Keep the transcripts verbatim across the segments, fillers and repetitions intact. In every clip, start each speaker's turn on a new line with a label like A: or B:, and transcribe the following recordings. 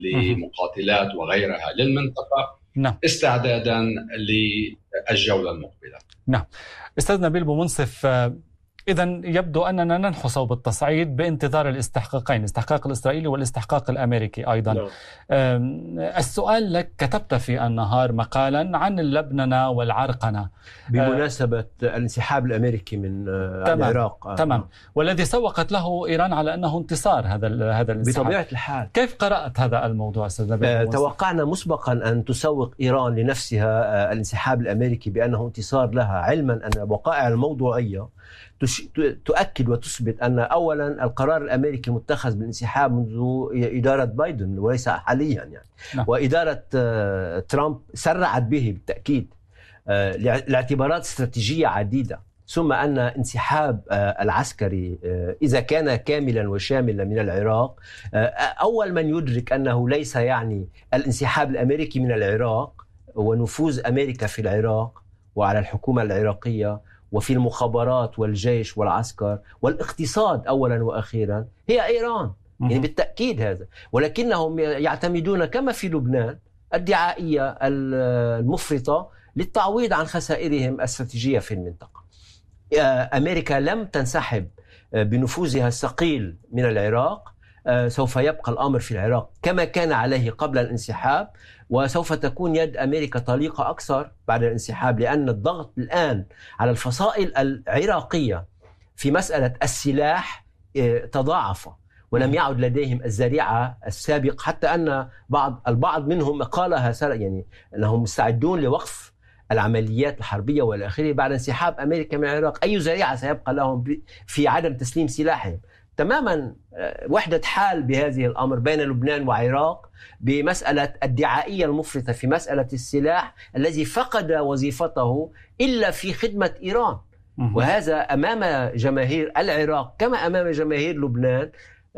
A: لمقاتلات وغيرها للمنطقة
B: نعم.
A: استعدادا للجولة المقبلة.
B: نعم. أستاذ نبيل بومنصف، إذن يبدو أننا ننحو صوب التصعيد بانتظار الاستحقاقين، الاستحقاق الإسرائيلي والاستحقاق الأمريكي أيضا.
A: نعم.
B: السؤال لك، كتبت في النهار مقالا عن اللبننة والعرقنة
C: بمناسبة الانسحاب الأمريكي من
B: تمام.
C: العراق.
B: تمام. والذي سوقت له إيران على أنه انتصار هذا هذا الانسحاب.
C: بطبيعة الحال.
B: كيف قرأت هذا الموضوع أستاذ نبيل؟
C: توقعنا مسبقا أن تسوق إيران لنفسها الانسحاب الأمريكي بأنه انتصار لها، علما أن الوقائع الموضوعية تؤكد وتثبت أن أولا القرار الأمريكي متخذ بالانسحاب منذ إدارة بايدن وليس حاليا يعني.
B: نعم.
C: وإدارة ترامب سرعت به بالتأكيد لاعتبارات استراتيجية عديدة، ثم أن انسحاب العسكري إذا كان كاملا وشاملا من العراق، أول من يدرك أنه ليس يعني الانسحاب الأمريكي من العراق ونفوذ أمريكا في العراق وعلى الحكومة العراقية وفي المخابرات والجيش والعسكر والاقتصاد أولا وأخيرا هي إيران. يعني بالتأكيد هذا، ولكنهم يعتمدون كما في لبنان الدعائية المفرطة للتعويض عن خسائرهم الاستراتيجية في المنطقة. أمريكا لم تنسحب بنفوذها الثقيل من العراق، سوف يبقى الأمر في العراق كما كان عليه قبل الانسحاب، وسوف تكون يد أمريكا طليقة أكثر بعد الانسحاب، لأن الضغط الآن على الفصائل العراقية في مسألة السلاح تضاعف ولم يعد لديهم الذريعة السابق، حتى أن بعض البعض منهم قالها يعني أنهم مستعدون لوقف العمليات الحربية والآخرة بعد انسحاب أمريكا من العراق. أي ذريعة سيبقى لهم في عدم تسليم سلاحهم؟ تماما وحدة حال بهذه الأمر بين لبنان وعراق بمسألة الدعائية المفرطة في مسألة السلاح الذي فقد وظيفته إلا في خدمة إيران. وهذا أمام جماهير العراق كما أمام جماهير لبنان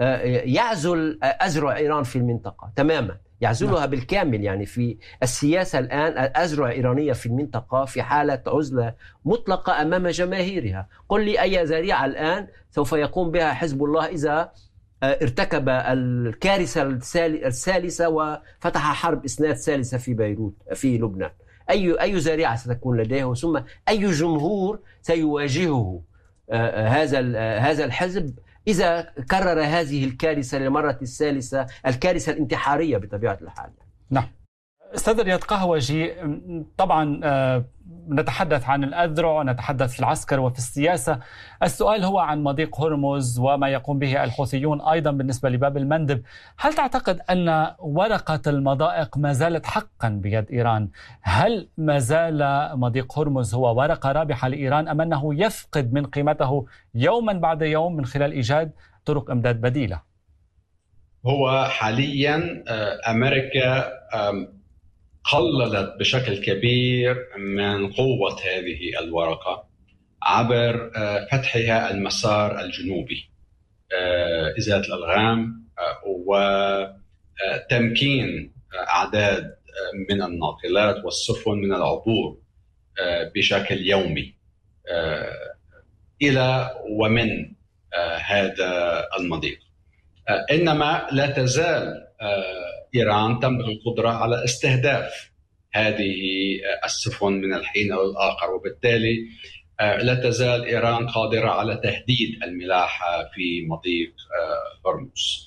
C: يعزل أزرع إيران في المنطقة تماما، يعزلها بالكامل. يعني في السياسة الآن الأزرع الإيرانية في المنطقة في حالة عزلة مطلقة أمام جماهيرها. قل لي أي ذريعة الآن سوف يقوم بها حزب الله إذا ارتكب الكارثة الثالثة وفتح حرب إسناد ثالثة في بيروت في لبنان؟ أي أي ذريعة ستكون لديه؟ ثم أي جمهور سيواجهه هذا هذا الحزب إذا كرر هذه الكارثة للمرة الثالثة، الكارثة الانتحارية بطبيعة الحال؟
B: نعم. أستاذ رياض قهوجي، طبعا نتحدث عن الأذرع ونتحدث في العسكر وفي السياسة. السؤال هو عن مضيق هرمز وما يقوم به الحوثيون أيضا بالنسبة لباب المندب. هل تعتقد أن ورقة المضائق ما زالت حقا بيد إيران؟ هل ما زال مضيق هرمز هو ورقة رابحة لإيران أم أنه يفقد من قيمته يوما بعد يوم من خلال إيجاد طرق إمداد بديلة؟
A: هو حاليا أمريكا قللت بشكل كبير من قوة هذه الورقة عبر فتحها المسار الجنوبي، إزالة الألغام وتمكين أعداد من الناقلات والسفن من العبور بشكل يومي إلى ومن هذا المضيق. إنما لا تزال إيران تملك القدرة على استهداف هذه السفن من الحين للآخر، وبالتالي لا تزال إيران قادرة على تهديد الملاحة في مضيق هرمز.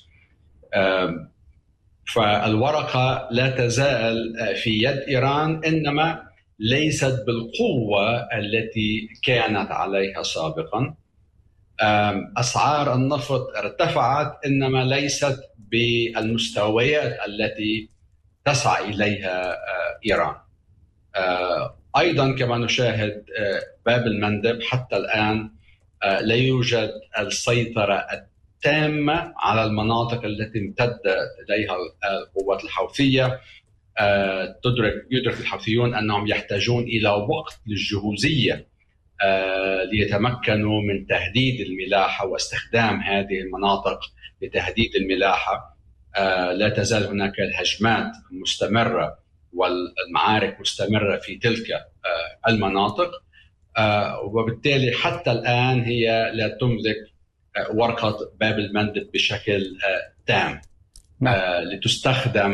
A: فالورقة لا تزال في يد إيران، إنما ليست بالقوة التي كانت عليها سابقا. أسعار النفط ارتفعت، إنما ليست بالمستويات التي تسعى إليها إيران. أيضا كما نشاهد باب المندب حتى الآن لا يوجد السيطرة التامة على المناطق التي امتدت إليها القوات الحوثية. تدرك يدرك الحوثيون أنهم يحتاجون إلى وقت للجهوزية ليتمكنوا من تهديد الملاحة واستخدام هذه المناطق لتهديد الملاحة. لا تزال هناك الهجمات مستمرة والمعارك مستمرة في تلك المناطق، وبالتالي حتى الآن هي لا تملك ورقة باب المندب بشكل تام لتستخدم